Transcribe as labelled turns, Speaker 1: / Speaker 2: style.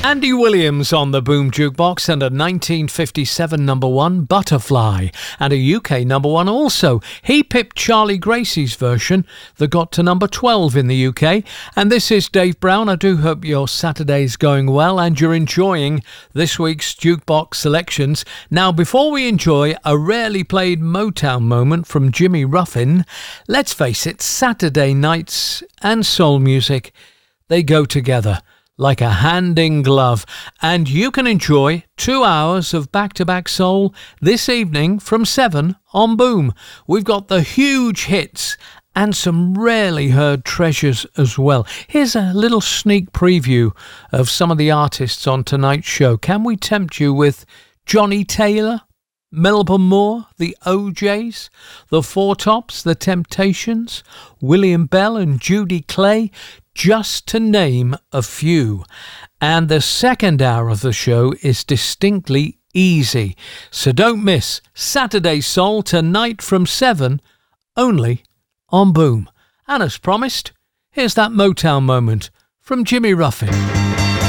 Speaker 1: Andy Williams on the Boom Jukebox and a 1957 number one, Butterfly, and a UK number one also. He pipped Charlie Gracie's version that got to number 12 in the UK. And this is Dave Brown. I do hope your Saturday's going well and you're enjoying this week's Jukebox selections. Now, before we enjoy a rarely played Motown moment from Jimmy Ruffin, let's face it, Saturday nights and soul music, they go together like a hand in glove, and you can enjoy 2 hours of back-to-back soul this evening from 7 on Boom. We've got the huge hits and some rarely heard treasures as well. Here's a little sneak preview of some of the artists on tonight's show. Can we tempt you with Johnny Taylor, Melba Moore, the OJs, the Four Tops, the Temptations, William Bell and Judy Clay, just to name a few. And the second hour of the show is distinctly easy. So don't miss Saturday Soul tonight from 7, only on Boom. And as promised, here's that Motown moment from Jimmy Ruffin.